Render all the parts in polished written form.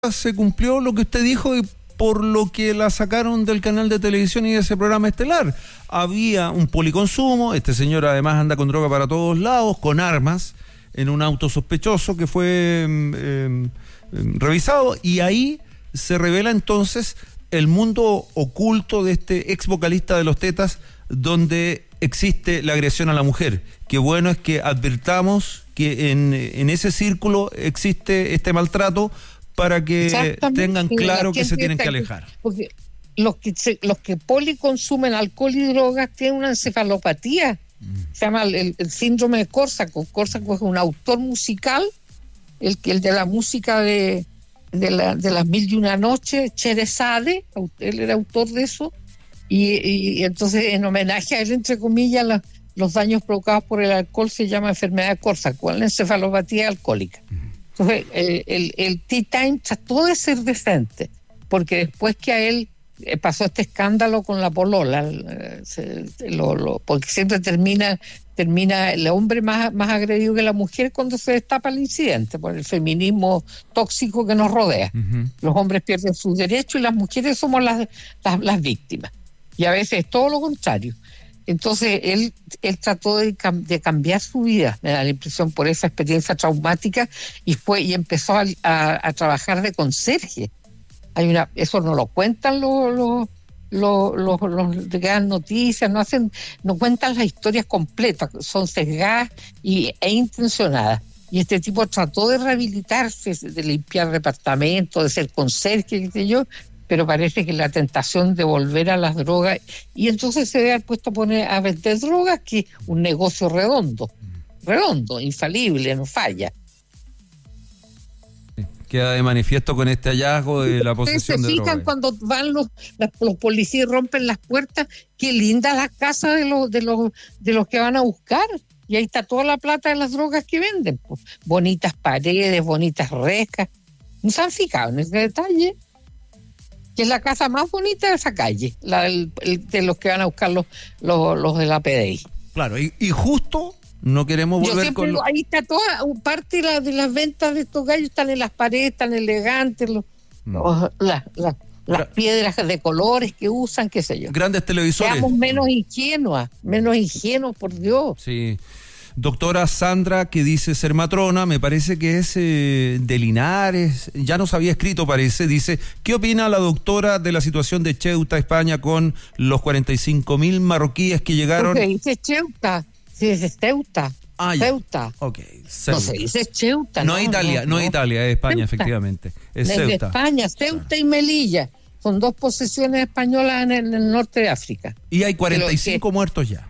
se cumplió lo que usted dijo y por lo que la sacaron del canal de televisión y de ese programa estelar. Había un policonsumo, este señor además anda con droga para todos lados, con armas, en un auto sospechoso que fue revisado, y ahí se revela entonces el mundo oculto de este ex vocalista de Los Tetas, donde existe la agresión a la mujer. Qué bueno es que advirtamos que en ese círculo existe este maltrato, para que tengan claro que se tienen que alejar. Porque los que policonsumen alcohol y drogas tienen una encefalopatía. Se llama el síndrome de Córsaco. Córsaco es un autor musical, el de la música de las Mil y una Noches, Cherezade, él era autor de eso, y entonces en homenaje a él, entre comillas, los daños provocados por el alcohol se llama enfermedad de Córsaco, la encefalopatía alcohólica. Entonces, el Tea Time trató de ser decente, porque después que a él pasó este escándalo con la polola, porque siempre termina el hombre más agredido que la mujer cuando se destapa el incidente, por el feminismo tóxico que nos rodea. Uh-huh. Los hombres pierden sus derechos y las mujeres somos las víctimas. Y a veces es todo lo contrario. Entonces él trató de cambiar su vida, me da la impresión, por esa experiencia traumática, y empezó a trabajar de conserje. Eso no lo cuentan los que dan noticias, no cuentan las historias completas, son sesgadas e intencionadas. Y este tipo trató de rehabilitarse, de limpiar departamentos, de ser conserje, qué sé yo, pero parece que la tentación de volver a las drogas, y entonces se ve puesto a vender drogas, que es un negocio redondo, infalible, no falla. Queda de manifiesto con este hallazgo de la posesión de drogas. Se fijan cuando van los policías y rompen las puertas, qué linda la casa de los que van a buscar, y ahí está toda la plata de las drogas que venden, pues. Bonitas paredes, bonitas rejas. ¿No se han fijado en ese detalle? Que es la casa más bonita de esa calle, de los que van a buscar los de la PDI. Claro, y justo no queremos volver con... Ahí está toda parte de las ventas de estos gallos, están en las paredes, tan elegantes, las piedras de colores que usan, qué sé yo. Grandes televisores. Seamos menos ingenuos, por Dios. Sí. Doctora Sandra, que dice ser matrona, me parece que es de Linares, ya nos había escrito, parece, dice, ¿qué opina la doctora de la situación de Ceuta, España, con los 45.000 marroquíes que llegaron? Se dice Ceuta, se dice Ceuta. Ceuta. Okay, Ceuta. No se dice Ceuta. No Italia, es España, Ceuta. Efectivamente. Es Ceuta. De España, Ceuta y Melilla. Son dos posesiones españolas en el norte de África. Y hay 45 muertos ya.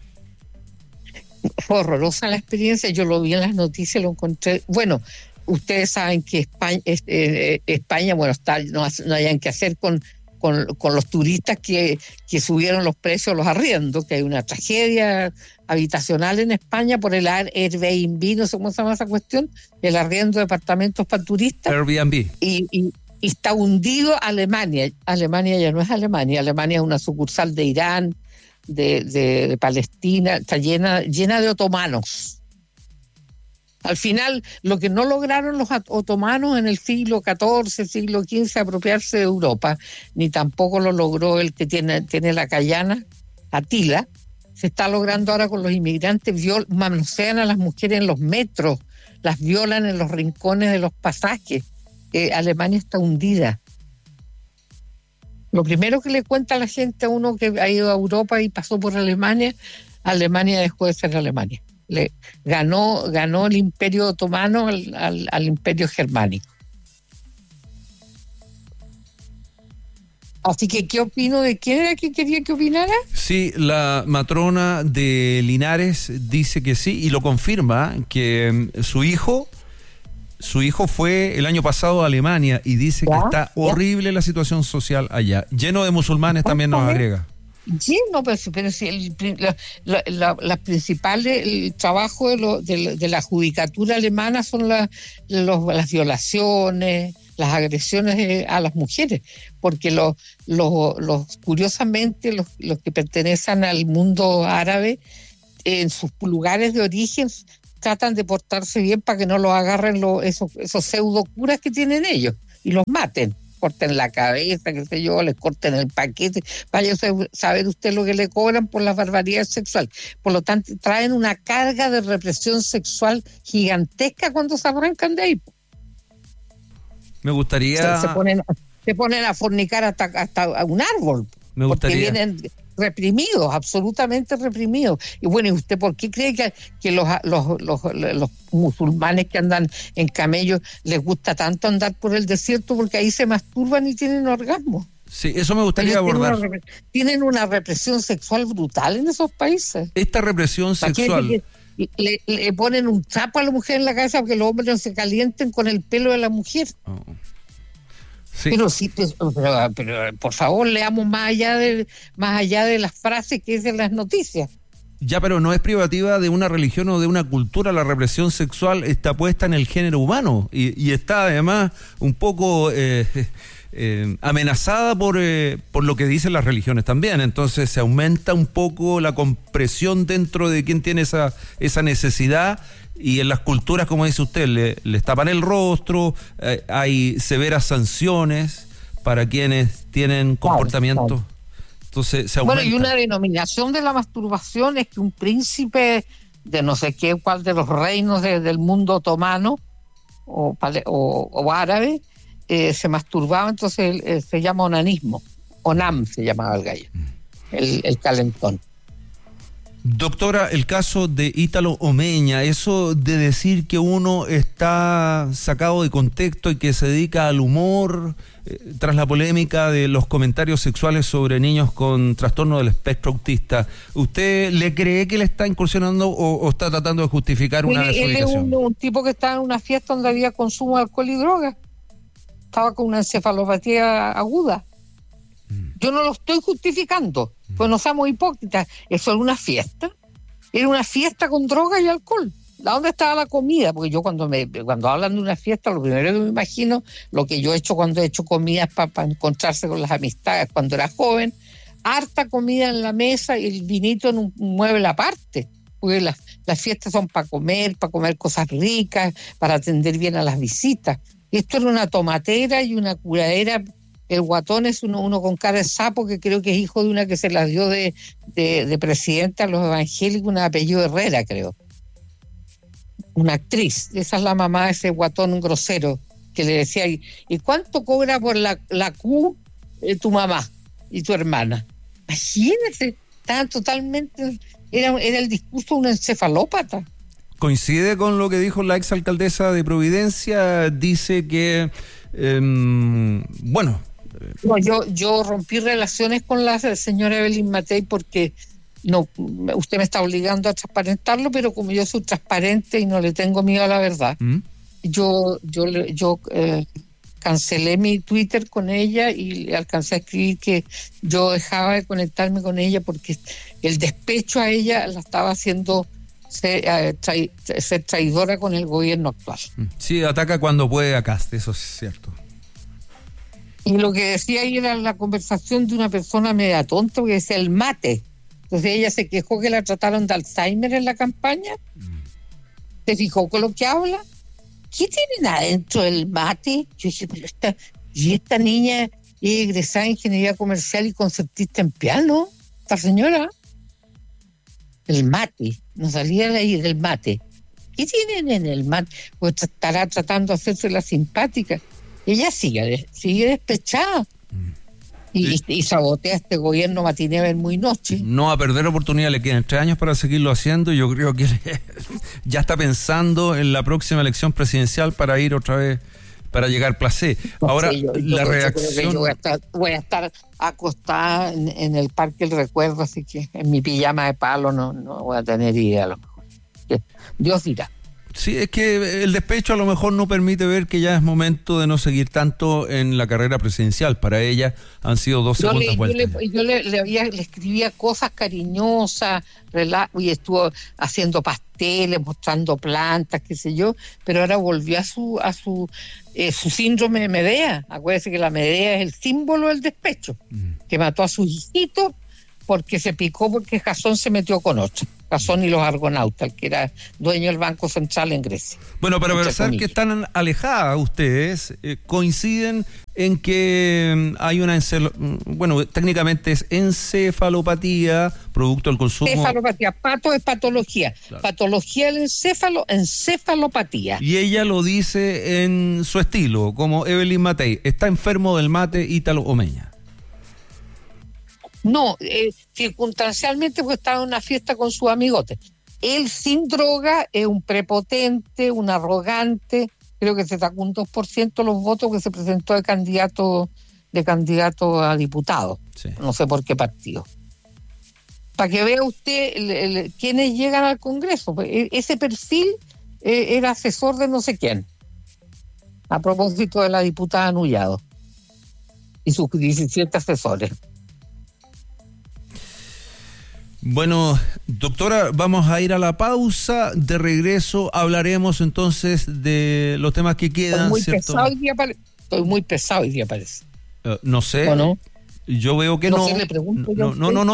Fue horrorosa la experiencia, yo lo vi en las noticias, lo encontré. Bueno, ustedes saben que España bueno, no hayan que hacer con los turistas que subieron los precios de los arriendos, que hay una tragedia habitacional en España por el Airbnb, no sé cómo se llama esa cuestión, el arriendo de departamentos para turistas. Airbnb. Y está hundido Alemania. Alemania ya no es Alemania es una sucursal de Irán, de Palestina, está llena de otomanos. Al final, lo que no lograron los otomanos en el siglo XIV, siglo XV, apropiarse de Europa, ni tampoco lo logró el que tiene la Cayana, Atila, se está logrando ahora con los inmigrantes. Manosean a las mujeres en los metros, las violan en los rincones de los pasajes. Alemania está hundida. Lo primero que le cuenta a la gente, a uno que ha ido a Europa y pasó por Alemania dejó de ser Alemania. Ganó el imperio otomano al imperio germánico. Así que, ¿qué opino? ¿De quién era que quería que opinara? Sí, la matrona de Linares dice que sí, y lo confirma, que su hijo fue el año pasado a Alemania y dice que está horrible la situación social allá. Lleno de musulmanes también nos agrega. Lleno, pero si la principales, el trabajo de la judicatura alemana son las violaciones, las agresiones a las mujeres, porque curiosamente los que pertenecen al mundo árabe, en sus lugares de origen, tratan de portarse bien para que no los agarren esos pseudo curas que tienen ellos. y los maten, corten la cabeza, qué sé yo, les corten el paquete. Vaya a saber usted lo que le cobran por las barbaridades sexuales. Por lo tanto, traen una carga de represión sexual gigantesca cuando se arrancan de ahí. Me gustaría... Se ponen a fornicar hasta un árbol. Me gustaría... Porque vienen reprimidos, absolutamente reprimidos. Y bueno, ¿y usted por qué cree que los musulmanes que andan en camellos les gusta tanto andar por el desierto? Porque ahí se masturban y tienen orgasmo. Sí, eso me gustaría abordar. Tienen una represión sexual brutal en esos países. Esta represión sexual... Le ponen un trapo a la mujer en la cabeza para que los hombres no se calienten con el pelo de la mujer. Oh. Sí. Pero por favor, leamos más allá de las frases que dicen las noticias. Ya, pero no es privativa de una religión o de una cultura. La represión sexual está puesta en el género humano y está además un poco amenazada por lo que dicen las religiones también. Entonces se aumenta un poco la compresión dentro de quien tiene esa necesidad. Y en las culturas, como dice usted, les tapan el rostro, hay severas sanciones para quienes tienen comportamientos. Claro. Entonces se aumenta. Bueno, y una denominación de la masturbación es que un príncipe de no sé qué, cuál de los reinos del mundo otomano o árabe se masturbaba, entonces se llama onanismo. Onam se llamaba el gallo, el calentón. Doctora, el caso de Ítalo Omeña, eso de decir que uno está sacado de contexto y que se dedica al humor, tras la polémica de los comentarios sexuales sobre niños con trastorno del espectro autista, ¿usted le cree que le está incursionando o está tratando de justificar una desubicación? Él es un tipo que estaba en una fiesta donde había consumo de alcohol y drogas. Estaba con una encefalopatía aguda. Yo no lo estoy justificando, pues no seamos hipócritas. Eso era una fiesta. Era una fiesta con droga y alcohol. ¿Dónde estaba la comida? Porque yo cuando hablan de una fiesta, lo primero que me imagino, lo que yo he hecho cuando he hecho comidas para encontrarse con las amistades cuando era joven, harta comida en la mesa y el vinito en un mueble aparte. Porque las fiestas son para comer cosas ricas, para atender bien a las visitas. Esto era una tomatera y una curadera. El guatón es uno con cara de sapo que creo que es hijo de una que se la dio de presidenta a los evangélicos, un apellido Herrera, creo. Una actriz. Esa es la mamá de ese guatón grosero que le decía, ¿y cuánto cobra por la Q tu mamá y tu hermana? Imagínate, estaban totalmente... Era el discurso de un encefalópata. ¿Coincide con lo que dijo la exalcaldesa de Providencia? Dice que, bueno... No, yo rompí relaciones con la señora Evelyn Matei porque no, usted me está obligando a transparentarlo, pero como yo soy transparente y no le tengo miedo a la verdad, yo cancelé mi Twitter con ella y le alcancé a escribir que yo dejaba de conectarme con ella porque el despecho a ella la estaba haciendo ser traidora con el gobierno actual. Sí, ataca cuando puede a Cast, eso es cierto. Y lo que decía ahí era la conversación de una persona media tonta, porque decía el mate. Entonces ella se quejó que la trataron de Alzheimer en la campaña. ¿Se fijó con lo que habla? ¿Qué tienen adentro del mate? Yo dije, pero esta niña es egresada en ingeniería comercial y concertista en piano, esta señora. El mate, no salía de ahí del mate. ¿Qué tienen en el mate? Pues estará tratando de hacerse la simpática. Ella sigue despechada y sabotea este gobierno matineo en muy noche. No va a perder oportunidad, le quedan 3 años para seguirlo haciendo y yo creo que ya está pensando en la próxima elección presidencial para ir otra vez, para llegar placé. Ahora, sí, la reacción... Yo voy a estar acostada en el Parque del Recuerdo, así que en mi pijama de palo no voy a tener idea a lo mejor. Dios dirá. Sí, es que el despecho a lo mejor no permite ver que ya es momento de no seguir tanto en la carrera presidencial. Para ella han sido 2 segundas vueltas. Yo le escribía cosas cariñosas, y estuvo haciendo pasteles, mostrando plantas, qué sé yo, pero ahora volvió a su síndrome de Medea. Acuérdese que la Medea es el símbolo del despecho, que mató a sus hijitos porque se picó porque Jasón se metió con otro. Casón y los Argonautas, el que era dueño del Banco Central en Grecia. Bueno, para pensar que están alejadas ustedes, coinciden en que hay una, técnicamente es encefalopatía, producto del consumo. Encefalopatía, pato es patología. Claro. Patología del encéfalo, encefalopatía. Y ella lo dice en su estilo, como Evelyn Matei, está enfermo del mate Ítalo Omeña. No, circunstancialmente porque estaba en una fiesta con sus amigotes. Él sin droga es un prepotente, un arrogante, creo que se sacó un 2% los votos que se presentó de candidato a diputado. Sí. No sé por qué partido. Para que vea usted quiénes llegan al Congreso. Ese perfil era asesor de no sé quién, a propósito de la diputada Nullado y sus 17 asesores. Bueno, doctora, vamos a ir a la pausa. De regreso hablaremos entonces de los temas que quedan. Estoy muy pesado hoy día, parece. No sé. ¿O no? Yo veo que no. Le pregunto no,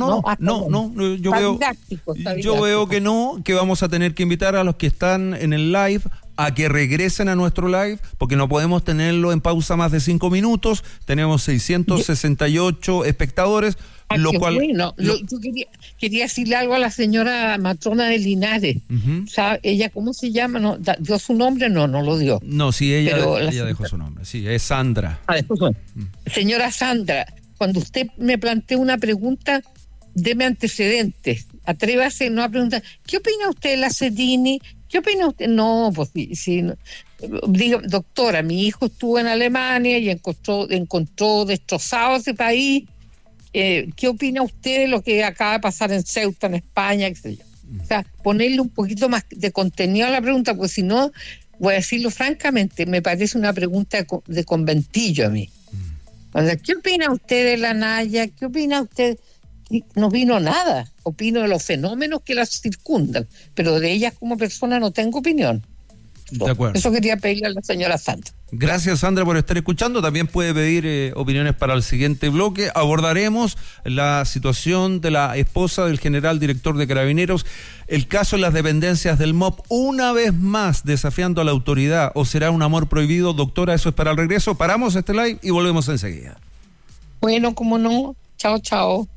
yo veo que no, que vamos a tener que invitar a los que están en el live a que regresen a nuestro live, porque no podemos tenerlo en pausa más de 5 minutos. Tenemos 668 espectadores. Lo cual, bueno, yo quería decirle algo a la señora matrona de Linares. Uh-huh. ¿Sabe? Ella, ¿cómo se llama? ¿No dio su nombre? No lo dio. No, sí, ella dejó su nombre. Sí, es Sandra. Señora Sandra, cuando usted me plantea una pregunta, deme antecedentes. Atrévase no a preguntar, ¿qué opina usted de la Cedini? ¿Qué opina usted? No, pues sí, no. Diga, doctora, mi hijo estuvo en Alemania y encontró destrozado ese país. ¿Qué opina usted de lo que acaba de pasar en Ceuta, en España, qué sé yo? O sea, ponerle un poquito más de contenido a la pregunta, porque si no, voy a decirlo francamente, me parece una pregunta de conventillo a mí. O sea, ¿qué opina usted de la Naya? ¿Qué opina usted? No vino nada. Opino de los fenómenos que las circundan, pero de ellas como persona no tengo opinión. De acuerdo. Eso quería pedirle a la señora Sandra. Gracias, Sandra, por estar escuchando. También puede pedir opiniones para el siguiente bloque. Abordaremos la situación de la esposa del general director de Carabineros, el caso de las dependencias del MOP, una vez más desafiando a la autoridad, o será un amor prohibido. Doctora, eso es para el regreso. Paramos este live y volvemos enseguida. Bueno, cómo no. Chao.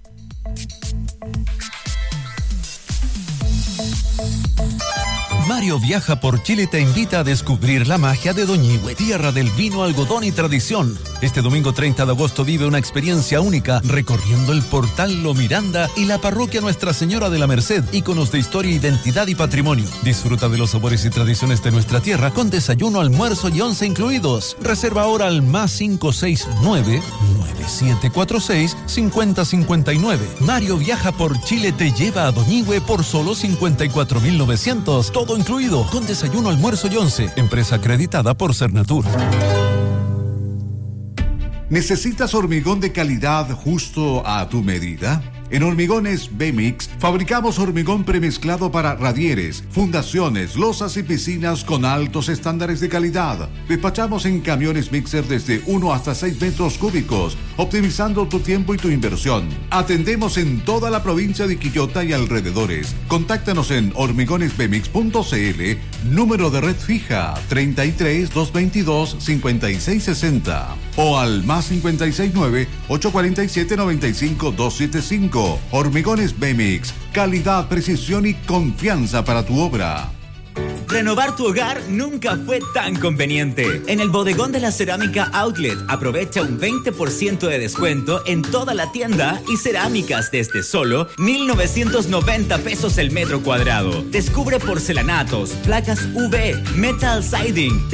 Mario Viaja por Chile te invita a descubrir la magia de Doñihue, tierra del vino, algodón y tradición. Este domingo 30 de agosto vive una experiencia única recorriendo el portal Lo Miranda y la parroquia Nuestra Señora de la Merced, íconos de historia, identidad y patrimonio. Disfruta de los sabores y tradiciones de nuestra tierra con desayuno, almuerzo y 11 incluidos. Reserva ahora al más 569-9746-5059. Mario Viaja por Chile te lleva a Doñihue por solo 54.900. Todo incluido, con desayuno, almuerzo y 11. Empresa acreditada por Cernatur. ¿Necesitas hormigón de calidad justo a tu medida? En Hormigones B-Mix fabricamos hormigón premezclado para radieres, fundaciones, losas y piscinas con altos estándares de calidad. Despachamos en camiones mixer desde 1 hasta 6 metros cúbicos, optimizando tu tiempo y tu inversión. Atendemos en toda la provincia de Quillota y alrededores. Contáctanos en hormigonesbmix.cl, número de red fija 33 222 5660 o al más 569 847 95 275. Hormigones B-Mix, calidad, precisión y confianza para tu obra. Renovar tu hogar nunca fue tan conveniente. En el bodegón de la Cerámica Outlet aprovecha un 20% de descuento en toda la tienda y cerámicas desde solo 1,990 pesos el metro cuadrado. Descubre porcelanatos, placas UV, metal siding,